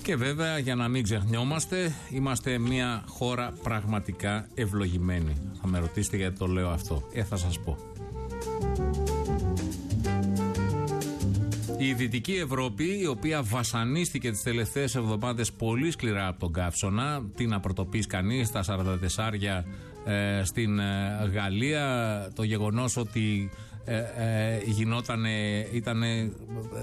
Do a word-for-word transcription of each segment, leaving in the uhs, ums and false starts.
Και βέβαια, για να μην ξεχνιόμαστε, είμαστε μια χώρα πραγματικά ευλογημένη. Θα με ρωτήσετε γιατί το λέω αυτό. Ε, θα σας πω. Η Δυτική Ευρώπη, η οποία βασανίστηκε τις τελευταίες εβδομάδες πολύ σκληρά από τον καύσωνα, τι να πρωτοποιήσει κανείς, τα σαράντα τέσσερα ε, στην ε, Γαλλία, το γεγονός ότι ε, ε, γινότανε, ήτανε ε,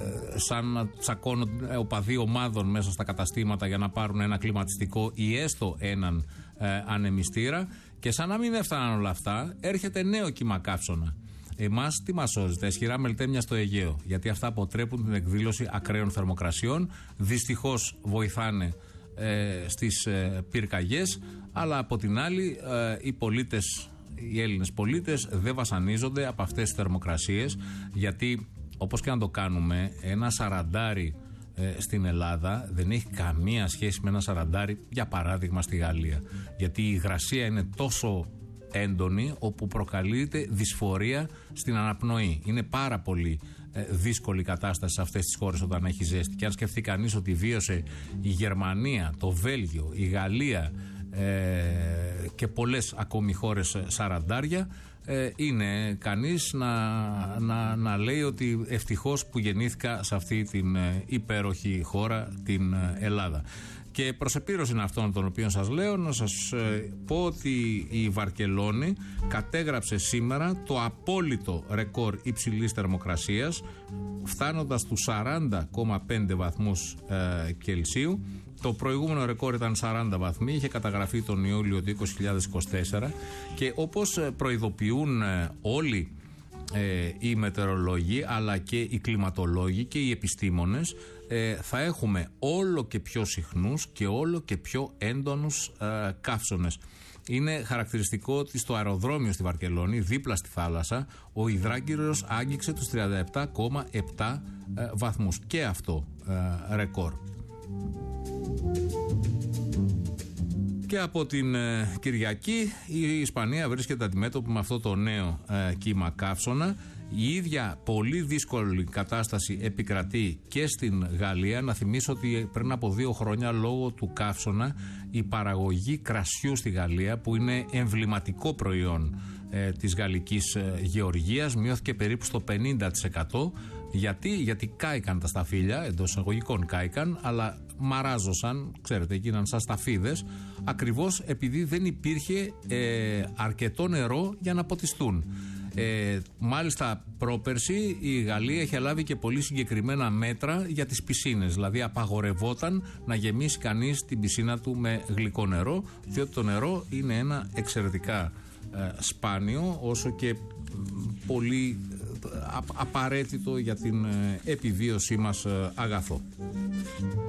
σαν να τσακώνουν οπαδοί ομάδων μέσα στα καταστήματα για να πάρουν ένα κλιματιστικό ή έστω έναν ε, ανεμιστήρα, και σαν να μην έφταναν όλα αυτά, έρχεται νέο κύμα καύσωνα. Εμάς τι μας σώζει? Τα ισχυρά μελτέμια στο Αιγαίο. Γιατί αυτά αποτρέπουν την εκδήλωση ακραίων θερμοκρασιών. Δυστυχώς βοηθάνε ε, στις ε, πυρκαγιές. Αλλά από την άλλη, ε, οι πολίτες, οι Έλληνες πολίτες δεν βασανίζονται από αυτές τις θερμοκρασίες. Γιατί όπως και να το κάνουμε, ένα σαραντάρι ε, στην Ελλάδα δεν έχει καμία σχέση με ένα σαραντάρι, για παράδειγμα, στη Γαλλία. Γιατί η υγρασία είναι τόσο έντονη, όπου προκαλείται δυσφορία στην αναπνοή. Είναι πάρα πολύ ε, δύσκολη κατάσταση σε αυτές τις χώρες όταν έχει ζέστη. Και αν σκεφτεί κανείς ότι βίωσε η Γερμανία, το Βέλγιο, η Γαλλία ε, και πολλές ακόμη χώρες σαραντάρια, ε, είναι κανείς να, να, να λέει ότι ευτυχώς που γεννήθηκα σε αυτή την ε, υπέροχη χώρα, την ε, Ελλάδα. Και προς επίρρωση αυτών των οποίων σας λέω, να σας ε, πω ότι η Βαρκελόνη κατέγραψε σήμερα το απόλυτο ρεκόρ υψηλής θερμοκρασίας, φτάνοντας τους σαράντα κόμμα πέντε βαθμούς ε, Κελσίου. Το προηγούμενο ρεκόρ ήταν σαράντα βαθμοί, είχε καταγραφεί τον Ιούλιο του είκοσι είκοσι τέσσερα, και όπως προειδοποιούν ε, όλοι Ε, οι μετεωρολόγοι, αλλά και οι κλιματολόγοι και οι επιστήμονες, ε, θα έχουμε όλο και πιο συχνούς και όλο και πιο έντονους ε, καύσωνες. Είναι χαρακτηριστικό ότι στο αεροδρόμιο στη Βαρκελόνη, δίπλα στη θάλασσα, ο υδράργυρος άγγιξε τους τριάντα επτά κόμμα επτά ε, βαθμούς. Και αυτό ε, ρεκόρ. Και από την ε, Κυριακή η Ισπανία βρίσκεται αντιμέτωπη με αυτό το νέο ε, κύμα καύσωνα. Η ίδια πολύ δύσκολη κατάσταση επικρατεί και στην Γαλλία. Να θυμίσω ότι πριν από δύο χρόνια, λόγω του καύσωνα, η παραγωγή κρασιού στη Γαλλία, που είναι εμβληματικό προϊόν ε, της γαλλικής ε, γεωργίας, μειώθηκε περίπου στο πενήντα τοις εκατό. Γιατί, γιατί κάηκαν τα σταφύλια, εντός εισαγωγικών κάηκαν, αλλά μαράζωσαν, ξέρετε, γίναν σαν σταφίδες, ακριβώς επειδή δεν υπήρχε ε, αρκετό νερό για να ποτιστούν. Ε, μάλιστα πρόπερση η Γαλλία είχε λάβει και πολύ συγκεκριμένα μέτρα για τις πισίνες, δηλαδή απαγορευόταν να γεμίσει κανείς την πισίνα του με γλυκό νερό, διότι το νερό είναι ένα εξαιρετικά ε, σπάνιο, όσο και πολύ ε, απαραίτητο για την ε, επιβίωσή μας ε, αγαθό.